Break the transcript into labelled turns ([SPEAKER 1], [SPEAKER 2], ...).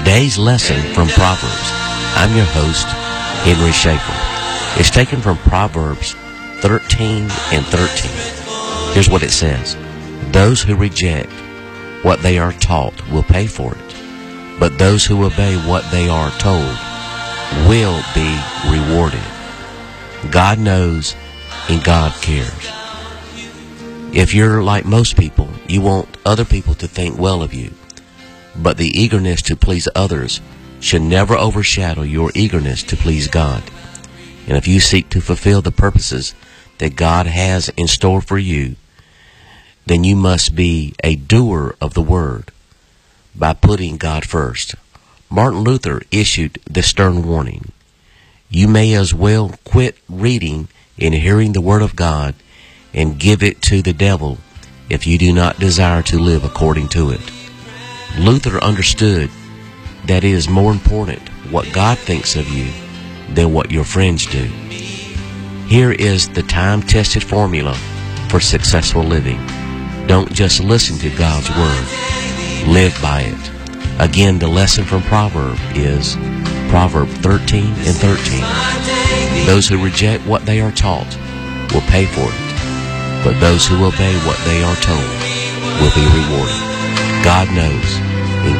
[SPEAKER 1] Today's lesson from Proverbs. I'm your host, Henry Schaefer. It's taken from Proverbs 13 and 13. Here's what it says. Those who reject what they are taught will pay for it, but those who obey what they are told will be rewarded. God knows and God cares. If you're like most people, you want other people to think well of you. But the eagerness to please others should never overshadow your eagerness to please God. And if you seek to fulfill the purposes that God has in store for you, then you must be a doer of the word by putting God first. Martin Luther issued the stern warning. You may as well quit reading and hearing the word of God and give it to the devil if you do not desire to live according to it. Luther understood that it is more important what God thinks of you than what your friends do. Here is the time-tested formula for successful living. Don't just listen to God's word. Live by it. Again, the lesson from Proverb is Proverb 13 and 13. Those who reject what they are taught will pay for it, but those who obey what they are told will be rewarded. God knows